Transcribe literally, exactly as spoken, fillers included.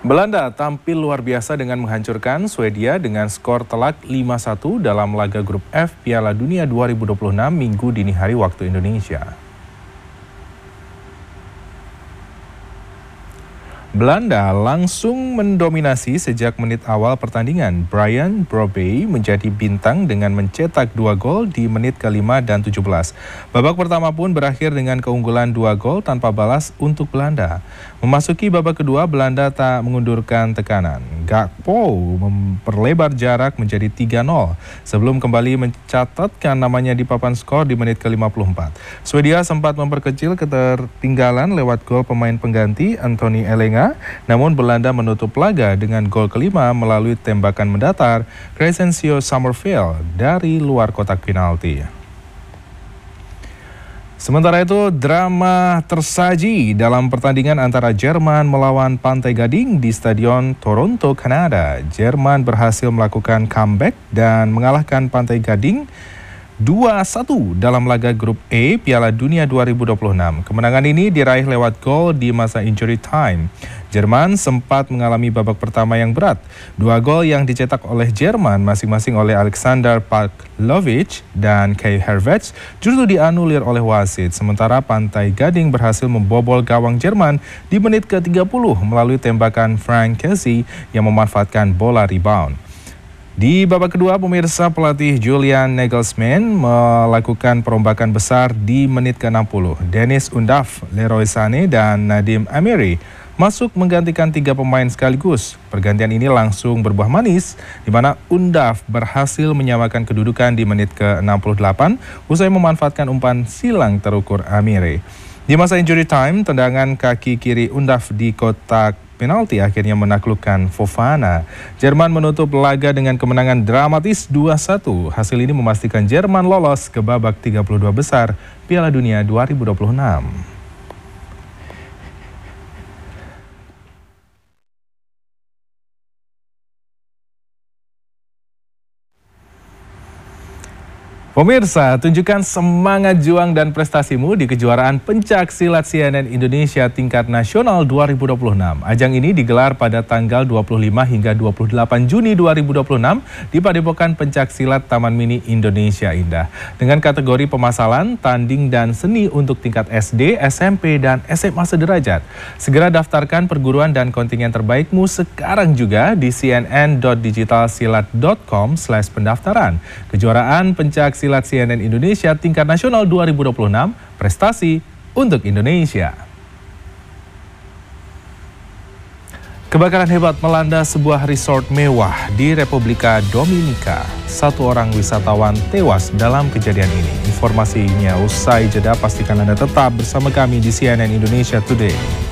Belanda tampil luar biasa dengan menghancurkan Swedia dengan skor telak lima satu dalam laga grup F Piala Dunia dua ribu dua puluh enam Minggu dini hari waktu Indonesia. Belanda langsung mendominasi sejak menit awal pertandingan. Brian Brobby menjadi bintang dengan mencetak dua gol di menit kelima dan tujuh belas. Babak pertama pun berakhir dengan keunggulan dua gol tanpa balas untuk Belanda. Memasuki babak kedua, Belanda tak mengundurkan tekanan. Gakpo memperlebar jarak menjadi tiga nol sebelum kembali mencatatkan namanya di papan skor di menit ke lima puluh empat. Swedia sempat memperkecil ketertinggalan lewat gol pemain pengganti Anthony Elanga, namun Belanda menutup laga dengan gol kelima melalui tembakan mendatar Crescencio Summerfield dari luar kotak penalti. Sementara itu, drama tersaji dalam pertandingan antara Jerman melawan Pantai Gading di Stadion Toronto, Kanada. Jerman berhasil melakukan comeback dan mengalahkan Pantai Gading dua satu dalam laga grup E Piala Dunia dua ribu dua puluh enam. Kemenangan ini diraih lewat gol di masa injury time. Jerman sempat mengalami babak pertama yang berat. Dua gol yang dicetak oleh Jerman masing-masing oleh Alexander Pavlovic dan Kai Havertz justru dianulir oleh wasit. Sementara Pantai Gading berhasil membobol gawang Jerman di menit ke tiga puluh melalui tembakan Frank Kessie yang memanfaatkan bola rebound. Di babak kedua, pemirsa, pelatih Julian Nagelsmann melakukan perombakan besar di menit ke enam puluh. Dennis Undav, Leroy Sané, dan Nadim Amiri masuk menggantikan tiga pemain sekaligus. Pergantian ini langsung berbuah manis, di mana Undav berhasil menyamakan kedudukan di menit ke enam puluh delapan usai memanfaatkan umpan silang terukur Amiri. Di masa injury time, tendangan kaki kiri Undav di kotak penalti akhirnya menaklukkan Fofana. Jerman menutup laga dengan kemenangan dramatis dua satu. Hasil ini memastikan Jerman lolos ke babak tiga puluh dua besar Piala Dunia dua ribu dua puluh enam. Pemirsa, tunjukkan semangat juang dan prestasimu di kejuaraan pencak silat C N N Indonesia tingkat nasional dua ribu dua puluh enam. Ajang ini digelar pada tanggal dua puluh lima hingga dua puluh delapan Juni dua ribu dua puluh enam di Padepokan Pencak Silat Taman Mini Indonesia Indah. Dengan kategori pemasalan, tanding, dan seni untuk tingkat S D, S M P, dan S M A sederajat. Segera daftarkan perguruan dan kontingen terbaikmu sekarang juga di c n n dot digital silat dot com slash pendaftaran. Kejuaraan pencak silat Silat C N N Indonesia tingkat nasional dua ribu dua puluh enam, prestasi untuk Indonesia. Kebakaran hebat melanda sebuah resort mewah di Republika Dominika. Satu orang wisatawan tewas dalam kejadian ini. Informasinya usai jeda, pastikan Anda tetap bersama kami di C N N Indonesia Today.